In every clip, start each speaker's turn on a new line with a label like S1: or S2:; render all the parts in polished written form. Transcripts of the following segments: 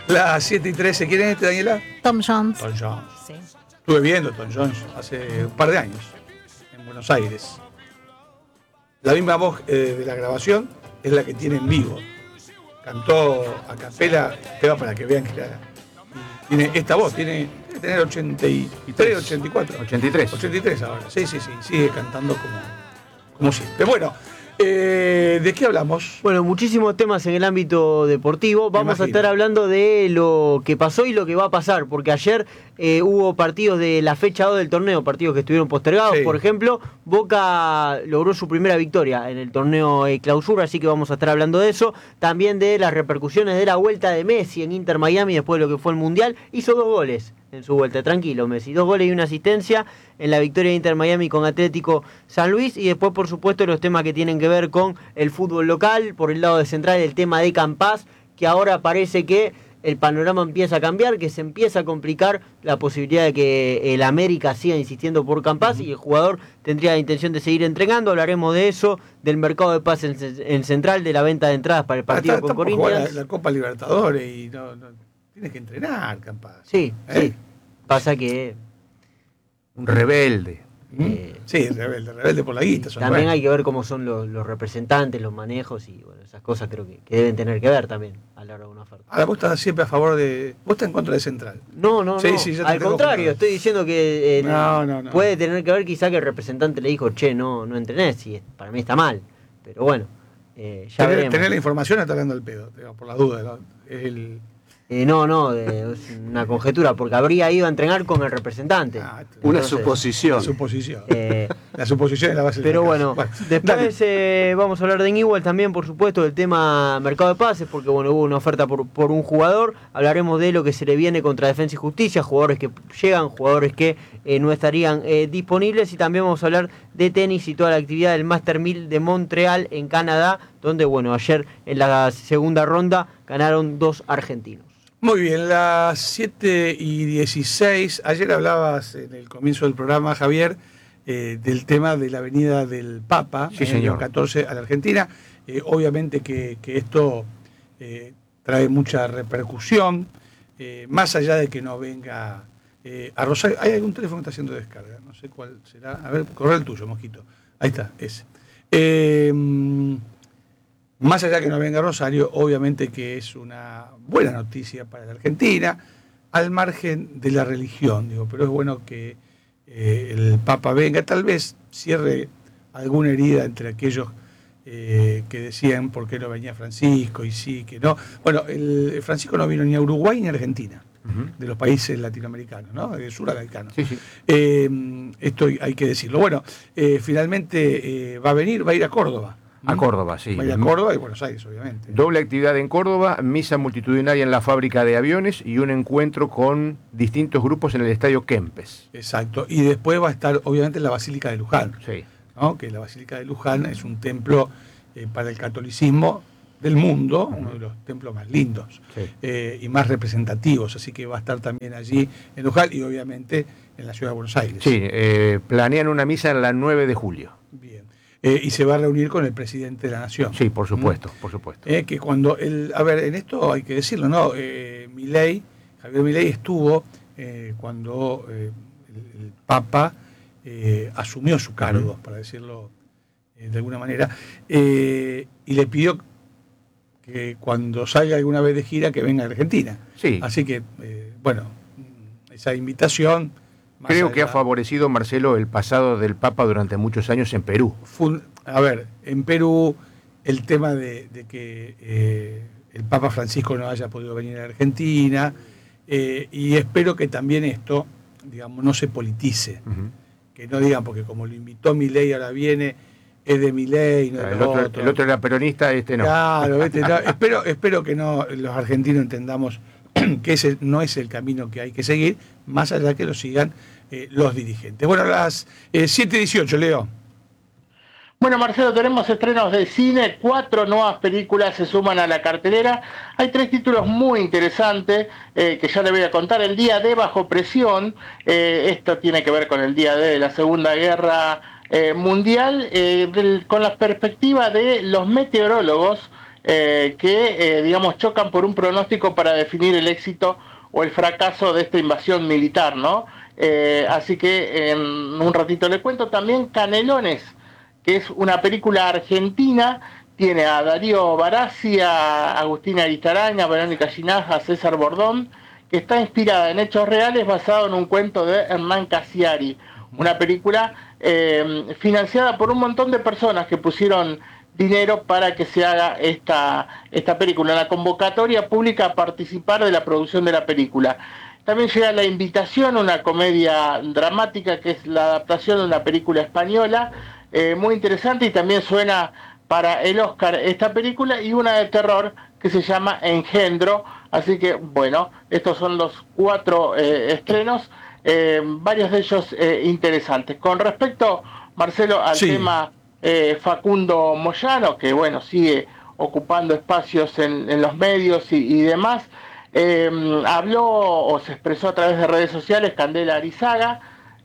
S1: Las 7:13. ¿Quién es este, Daniela?
S2: Tom Jones.
S1: Tom Jones.
S2: Sí.
S1: Estuve viendo Tom Jones hace un par de años en Buenos Aires. La misma voz de la grabación es la que tiene en vivo. Cantó a capela, queda para que vean que tiene esta voz, tiene que tener 83, 84. 83 ahora. Sí, sigue cantando como siempre. Bueno, ¿de qué hablamos?
S3: Bueno, muchísimos temas en el ámbito deportivo. Vamos a estar hablando de lo que pasó y lo que va a pasar, porque ayer hubo partidos de la fecha 2 del torneo, partidos que estuvieron postergados. Sí. Por ejemplo, Boca logró su primera victoria en el torneo Clausura, así que vamos a estar hablando de eso. También de las repercusiones de la vuelta de Messi en Inter Miami después de lo que fue el Mundial. Hizo 2 goles en su vuelta, tranquilo Messi, 2 goles y una asistencia en la victoria de Inter Miami con Atlético San Luis. Y después, por supuesto, los temas que tienen que ver con el fútbol local, por el lado de Central, el tema de Campaz, que ahora parece que el panorama empieza a cambiar, que se empieza a complicar la posibilidad de que el América siga insistiendo por Campaz, y el jugador tendría la intención de seguir entregando. Hablaremos de eso, del mercado de pases en Central, de la venta de entradas para el partido con Corinthians.
S1: La Copa Libertadores y no tienes que entrenar, Campaz.
S3: Sí. Pasa que
S4: un rebelde.
S1: Sí, rebelde por la guita.
S3: También hay que ver cómo son los representantes, los manejos y bueno, esas cosas creo que deben tener que ver también a la hora de una oferta.
S1: Ahora vos estás siempre a favor de... Vos estás en contra de Central.
S3: No.
S1: Sí,
S3: al contrario, estoy diciendo que
S1: no.
S3: puede tener que ver quizá que el representante le dijo, no entrenés, y para mí está mal. Pero bueno, ya veremos.
S1: Tener la información está hablando del pedo, digamos, por la duda, ¿no?
S3: Es una conjetura, porque habría ido a entrenar con el representante.
S4: Una suposición.
S1: La suposición es la base.
S3: Pero bueno, después vamos a hablar de Newell's también, por supuesto, del tema mercado de pases, porque bueno, hubo una oferta por un jugador. Hablaremos de lo que se le viene contra Defensa y Justicia, jugadores que llegan, jugadores que no estarían disponibles, y también vamos a hablar de tenis y toda la actividad del Master 1000 de Montreal en Canadá, donde bueno, ayer en la segunda ronda ganaron 2 argentinos.
S1: Muy bien, las 7:16. Ayer hablabas en el comienzo del programa, Javier, del tema de la venida del Papa,
S4: sí, señor.
S1: El 14 a la Argentina. Obviamente que esto trae mucha repercusión, más allá de que no venga a Rosario. Hay algún teléfono que está haciendo descarga, no sé cuál será. A ver, corre el tuyo, Mosquito. Ahí está, ese. Más allá de que no venga a Rosario, obviamente que es una buena noticia para la Argentina, al margen de la religión, pero es bueno que el Papa venga, tal vez cierre alguna herida entre aquellos que decían por qué no venía Francisco y sí, que no. Bueno, Francisco no vino ni a Uruguay ni a Argentina, de los países latinoamericanos, ¿no? De suramericanos.
S4: Sí.
S1: Esto hay que decirlo. Bueno, finalmente va a ir a Córdoba.
S4: A Córdoba, sí.
S1: Va a ir a Córdoba y Buenos Aires, obviamente.
S4: Doble actividad en Córdoba, misa multitudinaria en la fábrica de aviones y un encuentro con distintos grupos en el estadio Kempes.
S1: Exacto. Y después va a estar, obviamente, en la Basílica de Luján.
S4: Sí.
S1: ¿No? Que la Basílica de Luján es un templo para el catolicismo del mundo, uno de los templos más lindos, sí, y más representativos. Así que va a estar también allí en Luján y, obviamente, en la ciudad de Buenos Aires.
S4: Sí, planean una misa en la 9 de julio.
S1: Bien. Y se va a reunir con el presidente de la Nación.
S4: Sí, por supuesto, por supuesto.
S1: Que cuando a ver, en esto hay que decirlo, ¿no? Javier Milei estuvo cuando el Papa asumió su cargo, para decirlo de alguna manera, y le pidió que cuando salga alguna vez de gira que venga a Argentina. Sí. Así que, bueno, esa invitación...
S4: Creo que ha favorecido, Marcelo, el pasado del Papa durante muchos años en Perú.
S1: En Perú el tema de que el Papa Francisco no haya podido venir a Argentina, y espero que también esto, digamos, no se politice. Que no digan, porque como lo invitó Milei, ahora viene, es de Milei, no
S4: el otro era peronista, no.
S1: Claro, no. Espero que no, los argentinos entendamos que ese no es el camino que hay que seguir, más allá que lo sigan los dirigentes. Bueno, las 7:18, Leo.
S5: Bueno, Marcelo, tenemos estrenos de cine, 4 nuevas películas se suman a la cartelera. Hay 3 títulos muy interesantes que ya le voy a contar. El Día D bajo presión, esto tiene que ver con el Día D de la Segunda Guerra Mundial, con la perspectiva de los meteorólogos que, digamos, chocan por un pronóstico para definir el éxito o el fracaso de esta invasión militar, ¿no? Así que en un ratito le cuento también Canelones, que es una película argentina, tiene a Darío Barassi, a Agustina Aristaraña, a Verónica Ginás, a César Bordón, que está inspirada en hechos reales basado en un cuento de Hernán Cassiari, una película financiada por un montón de personas que pusieron dinero para que se haga esta película, la convocatoria pública a participar de la producción de la película. También llega La Invitación, una comedia dramática que es la adaptación de una película española, muy interesante, y también suena para el Oscar esta película, y una de terror que se llama Engendro. Así que, bueno, estos son los 4 estrenos, varios de ellos interesantes. Con respecto, Marcelo, al tema Facundo Moyano, que, bueno, sigue ocupando espacios en los medios y demás, habló o se expresó a través de redes sociales Candela Arizaga,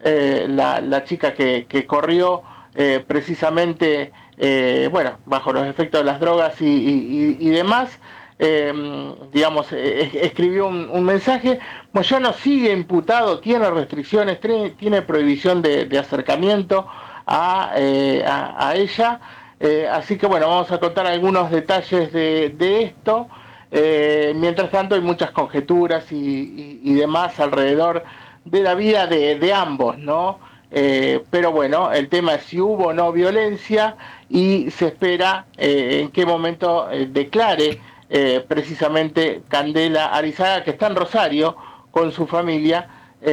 S5: la chica que corrió precisamente, bueno, bajo los efectos de las drogas y demás. Digamos, escribió un mensaje. Moyano sigue imputado, tiene restricciones, tiene prohibición de acercamiento a ella, así que bueno, vamos a contar algunos detalles de esto. Mientras tanto hay muchas conjeturas y demás alrededor de la vida de ambos, ¿no? Pero bueno, el tema es si hubo o no violencia, y se espera en qué momento declare precisamente Candela Arizaga, que está en Rosario con su familia,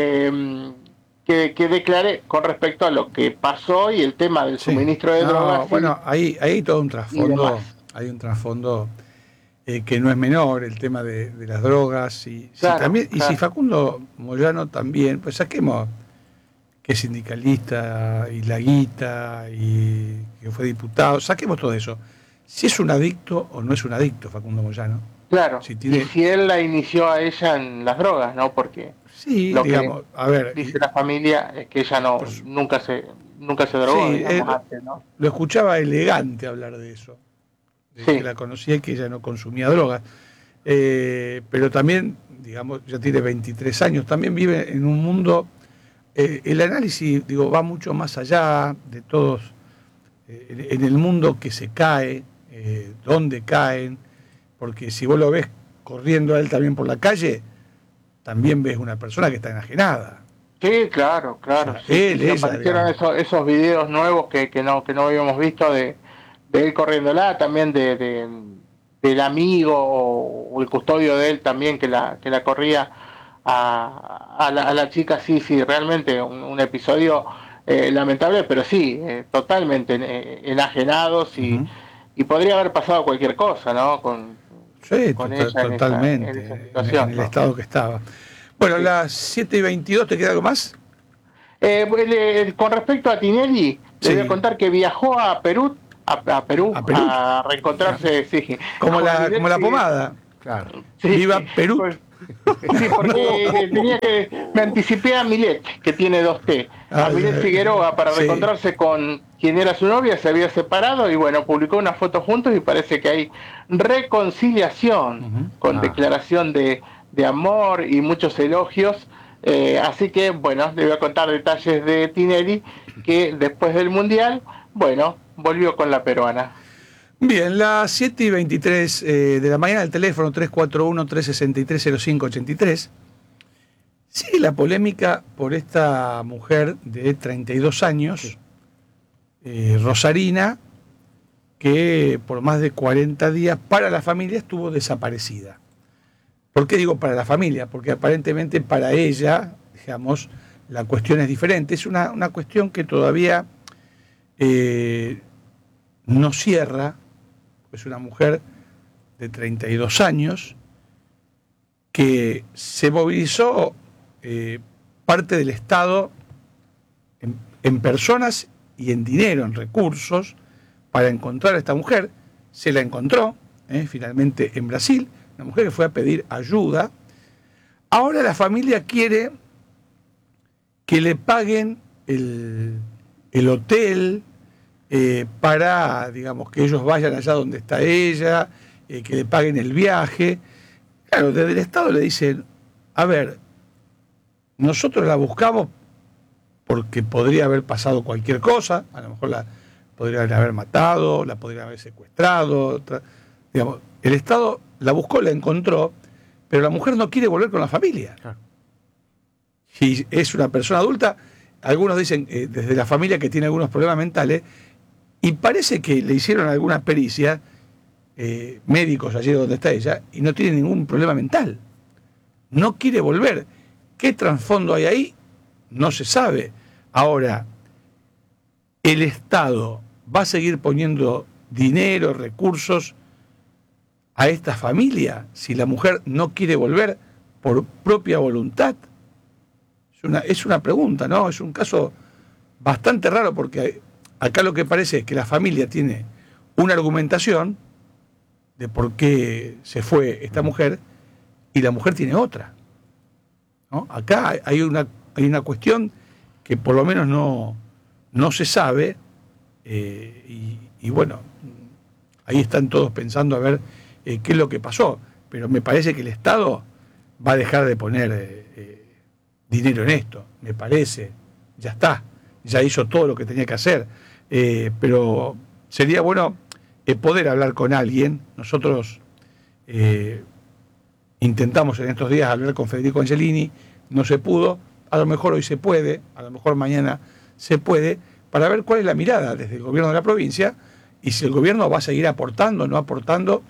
S5: que declare con respecto a lo que pasó y el tema del suministro de drogas.
S1: Bueno, ahí hay todo un trasfondo, hay un trasfondo que no es menor, el tema de las drogas, y si Facundo Moyano también, pues saquemos que es sindicalista y laguita y que fue diputado, saquemos todo eso. Si es un adicto o no es un adicto Facundo Moyano.
S5: Claro, y si él la inició a ella en las drogas, ¿no? Porque
S1: lo digamos,
S5: que a ver, dice la familia es que ella nunca se drogó, digamos, antes, ¿no?
S1: Lo escuchaba elegante hablar de eso, que la conocía y que ella no consumía drogas, pero también, digamos, ya tiene 23 años, también vive en un mundo, el análisis, digo, va mucho más allá de todos, en el mundo que se cae, dónde caen, porque si vos lo ves corriendo a él también por la calle, también ves una persona que está enajenada.
S5: Sí, claro. Aparecieron esos videos nuevos que no habíamos visto de él corriéndola, también del amigo o el custodio de él también que la corría a la chica. Sí, realmente un episodio lamentable, pero sí, totalmente enajenados, y podría haber pasado cualquier cosa, ¿no? Con ella
S1: totalmente,
S5: en esa situación,
S1: en el estado que estaba. Bueno, las 7:22, ¿te queda algo más?
S5: Con respecto a Tinelli, les voy a contar que viajó a Perú a reencontrarse,
S1: como la pomada.
S4: Claro.
S1: Viva Perú.
S5: Pues, sí, porque me anticipé a Milet, que tiene 2T, a Milet Figueroa, para reencontrarse con quien era su novia, se había separado, y bueno, publicó una foto juntos y parece que hay reconciliación, con declaración de amor y muchos elogios. Así que bueno, le voy a contar detalles de Tinelli, que después del Mundial, bueno, volvió con la peruana.
S1: Bien, las 7:23 de la mañana, el teléfono 341-363-0583. Sigue la polémica por esta mujer de 32 años, rosarina, que por más de 40 días para la familia estuvo desaparecida. ¿Por qué digo para la familia? Porque aparentemente para ella, digamos, la cuestión es diferente. Es una cuestión que todavía no cierra. Es una mujer de 32 años que se movilizó parte del Estado en personas y en dinero, en recursos, para encontrar a esta mujer. Se la encontró finalmente en Brasil, una mujer que fue a pedir ayuda. Ahora la familia quiere que le paguen el hotel, para, digamos, que ellos vayan allá donde está ella que le paguen el viaje. Claro, desde el Estado le dicen, a ver, nosotros la buscamos porque podría haber pasado cualquier cosa, a lo mejor la podrían haber matado, la podrían haber secuestrado, digamos, el Estado la buscó, la encontró, pero la mujer no quiere volver con la familia. Si es una persona adulta, algunos dicen desde la familia que tiene algunos problemas mentales, y parece que le hicieron algunas pericias médicos allí donde está ella, y no tiene ningún problema mental. No quiere volver. ¿Qué trasfondo hay ahí? No se sabe. Ahora, el Estado va a seguir poniendo dinero, recursos a esta familia si la mujer no quiere volver por propia voluntad. Es una pregunta, ¿no? Es un caso bastante raro porque acá lo que parece es que la familia tiene una argumentación de por qué se fue esta mujer y la mujer tiene otra, ¿no? Acá hay una cuestión que por lo menos no se sabe, y bueno, ahí están todos pensando a ver qué es lo que pasó, pero me parece que el Estado va a dejar de poner dinero en esto, me parece, ya está, ya hizo todo lo que tenía que hacer, pero sería bueno poder hablar con alguien. Nosotros intentamos en estos días hablar con Federico Angelini, no se pudo, a lo mejor hoy se puede, a lo mejor mañana se puede, para ver cuál es la mirada desde el gobierno de la provincia y si el gobierno va a seguir aportando o no aportando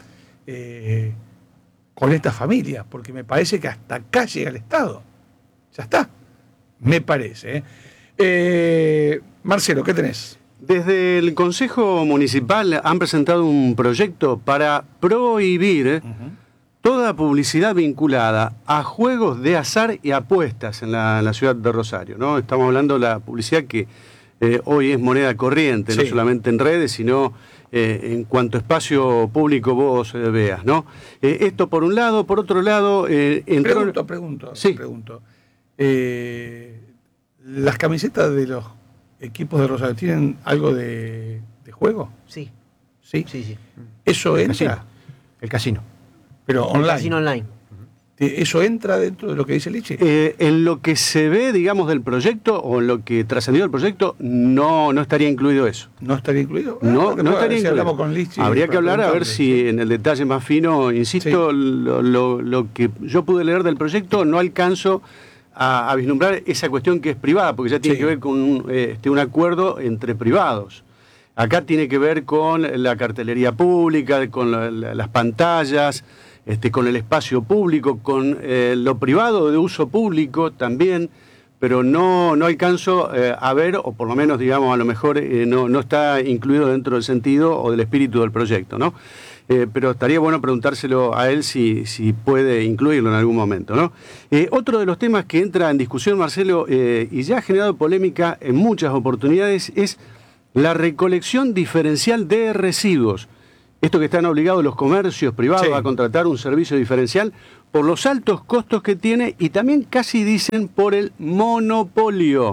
S1: con estas familias, porque me parece que hasta acá llega el Estado. Ya está, me parece. Marcelo, ¿qué tenés?
S2: Desde el Consejo Municipal han presentado un proyecto para prohibir toda publicidad vinculada a juegos de azar y apuestas en la ciudad de Rosario, ¿no? Estamos hablando de la publicidad que hoy es moneda corriente, sí, no solamente en redes, sino en cuanto espacio público vos veas, ¿no? Esto por un lado, por otro lado...
S1: Pregunto.
S2: Sí.
S1: ¿Las camisetas de los equipos de Rosario tienen algo de juego?
S3: Sí.
S1: ¿Sí?
S3: Sí.
S1: ¿Eso
S4: el
S1: entra?
S4: Casino. El casino.
S1: Pero online.
S3: El casino online.
S1: ¿Eso entra dentro de lo que dice Lichi?
S2: En lo que se ve, digamos, del proyecto, o en lo que trascendió del proyecto, no estaría incluido eso.
S1: ¿No estaría incluido?
S2: No estaría incluido.
S1: Hablamos con Lichi.
S2: Habría que hablar a ver si en el detalle más fino, insisto, sí, lo que yo pude leer del proyecto, no alcanzo a vislumbrar esa cuestión que es privada, porque ya tiene que ver con un acuerdo entre privados. Acá tiene que ver con la cartelería pública, con las pantallas, con el espacio público, con lo privado de uso público también, pero no alcanzo a ver, o por lo menos, digamos, a lo mejor no está incluido dentro del sentido o del espíritu del proyecto, ¿no? Pero estaría bueno preguntárselo a él si puede incluirlo en algún momento, ¿no? Otro de los temas que entra en discusión, Marcelo, y ya ha generado polémica en muchas oportunidades, es la recolección diferencial de residuos. Esto que están obligados los comercios privados a contratar un servicio diferencial por los altos costos que tiene y también casi dicen por el monopolio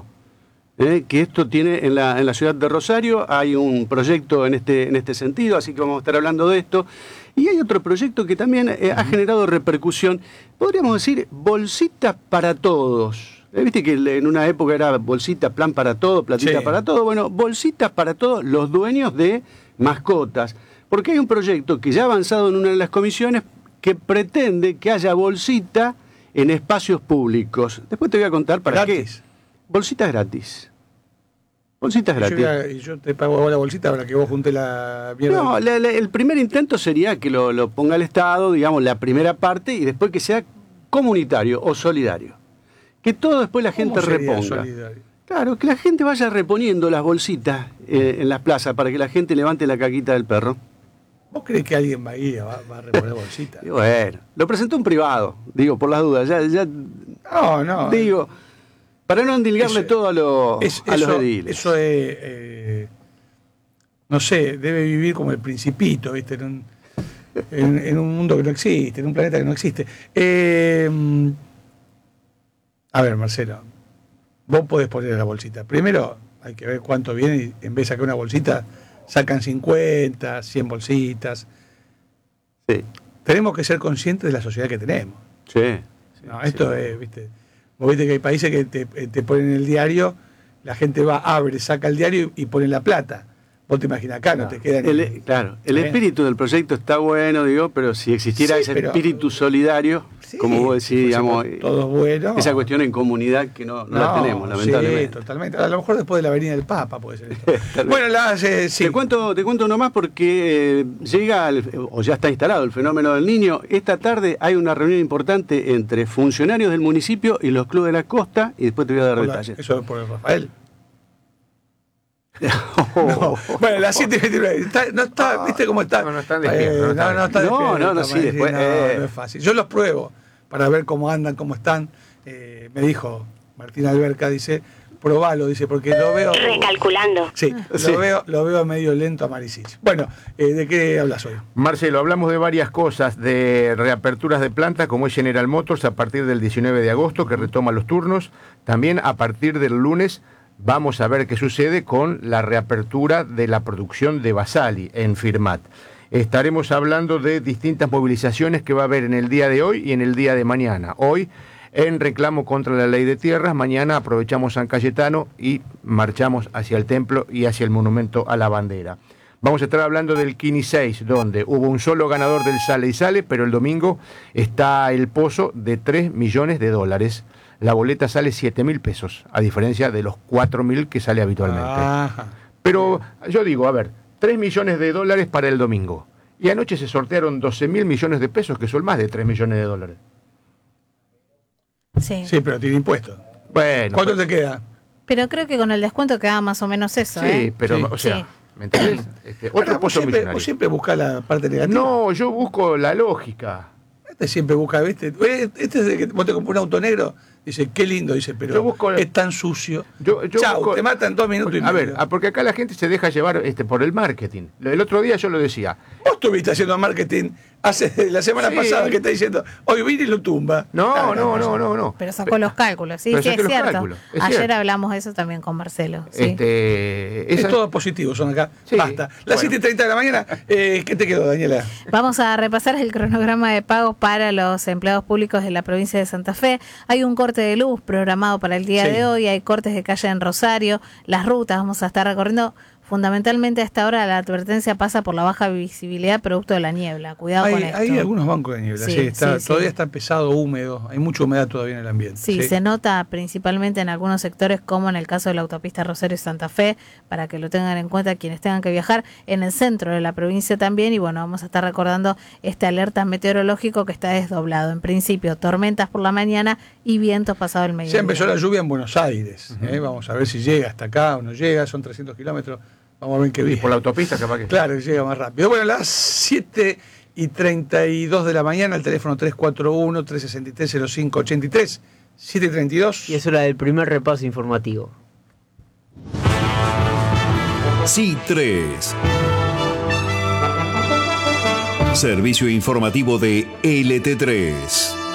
S2: que esto tiene en la ciudad de Rosario. Hay un proyecto en este sentido, así que vamos a estar hablando de esto. Y hay otro proyecto que también ha generado repercusión, podríamos decir, bolsitas para todos. Viste que en una época era bolsita, plan para todo, platita para todo. Bueno, bolsitas para todos los dueños de mascotas. Porque hay un proyecto que ya ha avanzado en una de las comisiones que pretende que haya bolsita en espacios públicos. Después te voy a contar para qué. Bolsitas gratis. Bolsitas gratis.
S1: Y yo te pago la bolsita para que vos juntes la mierda.
S2: No, el primer intento sería que lo ponga el Estado, digamos, la primera parte, y después que sea comunitario o solidario. Que todo después la gente reponga. Solidario? Claro, que la gente vaya reponiendo las bolsitas en las plazas para que la gente levante la caquita del perro.
S1: ¿Vos crees que alguien va a ir va a reponer bolsitas?
S2: Y bueno, lo presentó un privado, digo, por las dudas.
S1: No.
S2: Digo, para no endilgarle todo a los ediles.
S1: Eso es, no sé, debe vivir como el Principito, ¿viste? En un mundo que no existe, en un planeta que no existe. A ver, Marcelo, vos podés poner la bolsita. Primero hay que ver cuánto viene y en vez de sacar una bolsita, sacan 50, 100 bolsitas.
S2: Sí.
S1: Tenemos que ser conscientes de la sociedad que tenemos.
S2: Sí.
S1: No, esto es, viste, vos viste que hay países que te ponen el diario, la gente va, abre, saca el diario y pone la plata. Vos te imaginas acá, no te queda ni...
S2: El espíritu del proyecto está bueno, digo, pero si existiera ese espíritu solidario, como vos decís, digamos,
S1: todo bueno.
S2: esa cuestión en comunidad que no la tenemos, lamentablemente.
S1: Sí, totalmente. A lo mejor después de la venida del Papa puede ser esto. Bueno, sí.
S2: Te cuento nomás porque llega, o ya está instalado el fenómeno del niño. Esta tarde hay una reunión importante entre funcionarios del municipio y los clubes de la costa, y después te voy a dar detalles.
S1: Eso es por el Rafael. No. Bueno, las 7:29. No está, ¿viste cómo está?
S4: No están despiertos.
S1: No está despierto.
S2: Sí, después.
S1: No es fácil. Yo los pruebo para ver cómo andan, cómo están. Me dijo Martín Alberca, dice, probalo, dice, porque lo veo.
S6: Recalculando.
S1: Sí, lo veo medio lento a Marisich. Bueno, ¿de qué hablas hoy?
S4: Marcelo, hablamos de varias cosas, de reaperturas de planta, como es General Motors, a partir del 19 de agosto, que retoma los turnos. También a partir del lunes. Vamos a ver qué sucede con la reapertura de la producción de Basali en Firmat. Estaremos hablando de distintas movilizaciones que va a haber en el día de hoy y en el día de mañana. Hoy en reclamo contra la ley de tierras, mañana aprovechamos San Cayetano y marchamos hacia el templo y hacia el monumento a la bandera. Vamos a estar hablando del Kini 6, donde hubo un solo ganador del Sale y Sale, pero el domingo está el pozo de $3 millones. La boleta sale 7.000 pesos, a diferencia de los 4.000 que sale habitualmente.
S1: Ajá.
S4: Pero yo digo, a ver, $3 millones para el domingo. Y anoche se sortearon 12.000 millones de pesos, que son más de $3 millones.
S6: Sí,
S1: pero tiene impuestos.
S4: Bueno.
S1: ¿Cuánto te queda?
S6: Pero creo que con el descuento queda más o menos eso.
S4: Sí, pero,
S1: Sí.
S4: o sea,
S6: Sí.
S4: ¿me entendés? Otro pozo millonario.
S1: Vos siempre buscas la parte negativa.
S4: No, yo busco la lógica.
S1: Siempre busca, ¿viste? Este es de que vos te comprás un auto negro, dice, qué lindo, dice, pero
S4: Yo busco
S1: es tan sucio.
S4: Yo
S1: Chau,
S4: busco-
S1: te matan 2 minutos y
S4: A
S1: medio.
S4: ver, porque acá la gente se deja llevar por el marketing. El otro día yo lo decía.
S1: Vos estuviste haciendo marketing hace la semana
S4: Sí.
S1: pasada que está diciendo, hoy vine y lo tumba.
S4: No.
S6: Pero sacó los cálculos, sí,
S4: Pero
S6: sí,
S4: saqué
S6: es
S4: los
S6: cierto.
S4: cálculos, es
S6: Ayer
S4: cierto.
S6: hablamos de eso también con Marcelo. Sí.
S1: Es
S4: Esa-
S1: todo positivo, son acá.
S4: Sí,
S1: Basta. Las
S4: bueno.
S1: 7:30 de la mañana, ¿qué te quedó, Daniela?
S6: Vamos a repasar el cronograma de pagos para los empleados públicos de la provincia de Santa Fe. Hay un corte de luz programado para el día
S1: Sí.
S6: de hoy, hay cortes de calle en Rosario, las rutas vamos a estar recorriendo. Fundamentalmente a esta hora la advertencia pasa por la baja visibilidad producto de la niebla. Cuidado con esto.
S1: Hay algunos bancos de niebla,
S6: Sí, sí.
S1: todavía está pesado, húmedo, hay mucha humedad todavía en el ambiente.
S6: Sí, se nota principalmente en algunos sectores, como en el caso de la autopista Rosario y Santa Fe, para que lo tengan en cuenta quienes tengan que viajar, en el centro de la provincia también. Y bueno, vamos a estar recordando este alerta meteorológico que está desdoblado. En principio, tormentas por la mañana y vientos pasado el mediodía.
S1: Ya empezó la lluvia en Buenos Aires, vamos a ver si llega hasta acá o no llega, son 300 kilómetros. Vamos a ver qué
S4: Y
S1: bien.
S4: por la autopista capaz que...
S1: Claro, llega más rápido. Bueno, las 7:32 de la mañana, el teléfono 341-363-0583, 7:32.
S3: Y es hora del primer repaso informativo.
S7: C3. Servicio informativo de LT3.